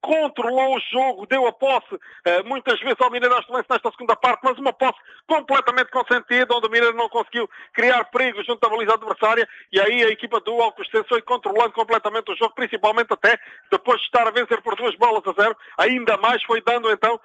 controlou o jogo, deu a posse muitas vezes ao Mineiro Astelense nesta segunda parte, mas uma posse completamente consentida, onde o Mineiro não conseguiu criar perigo junto à baliza adversária, e aí a equipa do Alcostense foi controlando completamente o jogo, principalmente até depois de estar a vencer por 2-0, ainda mais foi dando então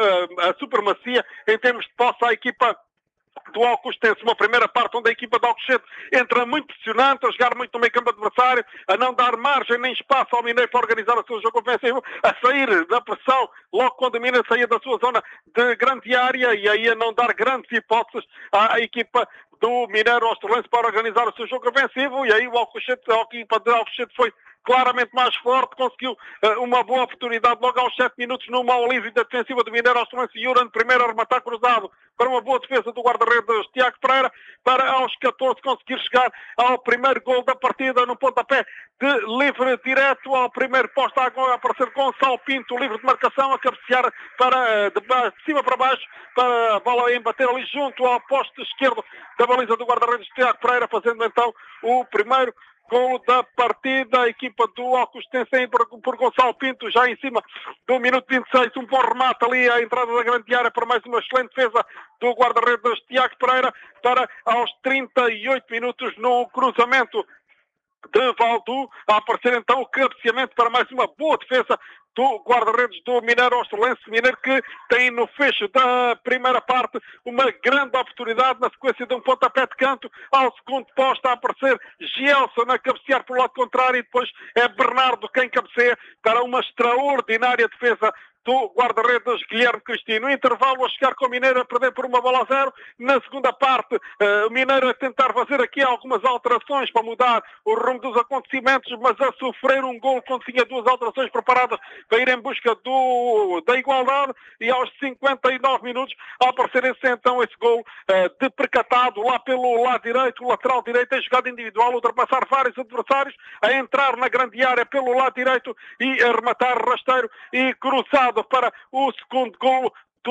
a supremacia em termos de posse à equipa do Alcostense. Uma primeira parte onde a equipa do Alcochete entra muito pressionante, a jogar muito no meio campo adversário, a não dar margem nem espaço ao Mineiro para organizar o seu jogo ofensivo, a sair da pressão logo quando o Mineiro saía da sua zona de grande área, e aí a não dar grandes hipóteses à equipa do Mineiro Astelense para organizar o seu jogo ofensivo, e aí a equipa do Alcochete foi claramente mais forte, conseguiu uma boa oportunidade logo aos 7 minutos numa alívio da defensiva do Mineiro Astelense. Yuran primeiro a rematar cruzado para uma boa defesa do guarda-redes Tiago Pereira, para aos 14 conseguir chegar ao primeiro gol da partida no pontapé de livre direto ao primeiro posto, a aparecer Gonçalo Pinto, livre de marcação, a cabecear para de cima para baixo, para a bola embater ali junto ao posto esquerdo da baliza do guarda-redes Tiago Pereira, fazendo então o primeiro gol da partida. A equipa do Alcostense por Gonçalo Pinto, já em cima do minuto 26, um bom remate ali à entrada da grande área para mais uma excelente defesa do guarda-redes Tiago Pereira, para aos 38 minutos no cruzamento de Valdu, a aparecer então o cabeceamento para mais uma boa defesa do guarda-redes do Mineiro Astelense. Mineiro que tem no fecho da primeira parte uma grande oportunidade na sequência de um pontapé de canto ao segundo posto, a aparecer Gelson a cabecear pelo lado contrário, e depois é Bernardo quem cabeceia para uma extraordinária defesa do guarda-redes Guilherme Cristino. Intervalo a chegar com o Mineiro a perder por 1-0. Na segunda parte, o Mineiro a tentar fazer aqui algumas alterações para mudar o rumo dos acontecimentos, mas a sofrer um gol quando tinha duas alterações preparadas para ir em busca da igualdade, e aos 59 minutos a aparecer então esse gol de percatado lá pelo lado direito, o lateral direito em jogada individual, ultrapassar vários adversários, a entrar na grande área pelo lado direito e a rematar rasteiro e cruzado para o segundo gol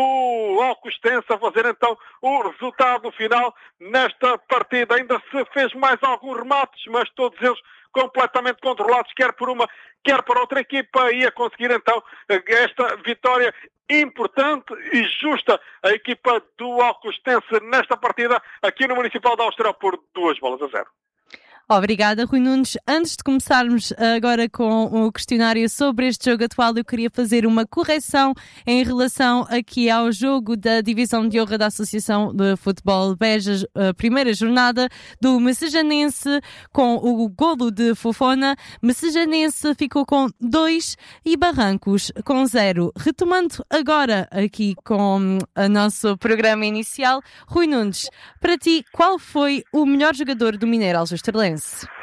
do Alcostense, a fazer então o resultado final nesta partida. Ainda se fez mais alguns remates, mas todos eles completamente controlados, quer por uma, quer para outra equipa, e a conseguir então esta vitória importante e justa a equipa do Alcostense nesta partida aqui no Municipal de Austrália por 2-0. Obrigada, Rui Nunes. Antes de começarmos agora com o questionário sobre este jogo atual, eu queria fazer uma correção em relação aqui ao jogo da Divisão de Honra da Associação de Futebol Beja, a primeira jornada do Messejanense com o golo de Fofona. Messejanense ficou com 2 e Barrancos com 0. Retomando agora aqui com o nosso programa inicial, Rui Nunes, para ti, qual foi o melhor jogador do Mineiro Aljustreleense?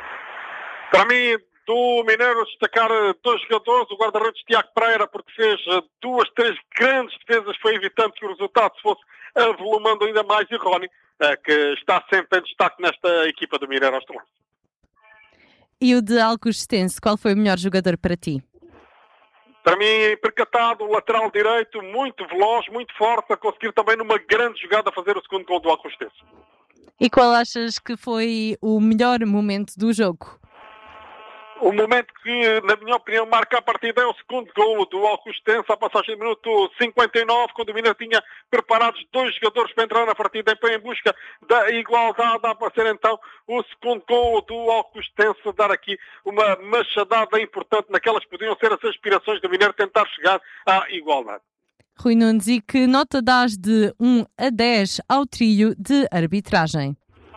Para mim, do Mineiro, destacar dois jogadores, o guarda-redes Tiago Pereira, porque fez 2-3 grandes defesas, foi evitando que o resultado se fosse avolumando ainda mais, e Rony, que está sempre em destaque nesta equipa do Mineiro Astelense. E o de Alcostense, qual foi o melhor jogador para ti? Para mim, percatado, lateral direito, muito veloz, muito forte, a conseguir também numa grande jogada fazer o segundo gol do Alcostense. E qual achas que foi o melhor momento do jogo? O momento que, na minha opinião, marca a partida é o segundo golo do Alcostense, a passagem do minuto 59, quando o Mineiro tinha preparados dois jogadores para entrar na partida em busca da igualdade, a aparecer então o segundo golo do Alcostense, dar aqui uma machadada importante naquelas que podiam ser as aspirações do Mineiro tentar chegar à igualdade. Rui Nunes, e que nota dás de 1 a 10 ao trio de arbitragem?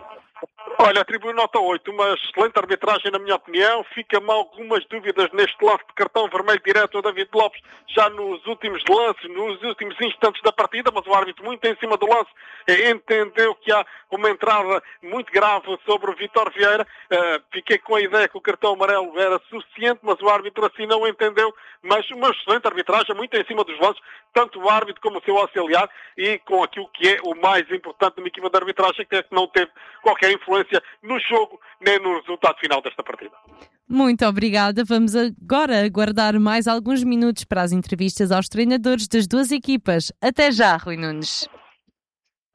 Olha, atribuo nota 8, uma excelente arbitragem na minha opinião. Fica-me algumas dúvidas neste lance de cartão vermelho direto a David Lopes, já nos últimos lances, nos últimos instantes da partida, mas o árbitro muito em cima do lance entendeu que há uma entrada muito grave sobre o Vítor Vieira. Fiquei com a ideia que o cartão amarelo era suficiente, mas o árbitro assim não entendeu. Mas uma excelente arbitragem, muito em cima dos lances, tanto o árbitro como o seu auxiliar, e com aquilo que é o mais importante numa equipa de arbitragem, que é que não teve qualquer influência no jogo nem no resultado final desta partida. Muito obrigada. Vamos agora aguardar mais alguns minutos para as entrevistas aos treinadores das duas equipas. Até já, Rui Nunes.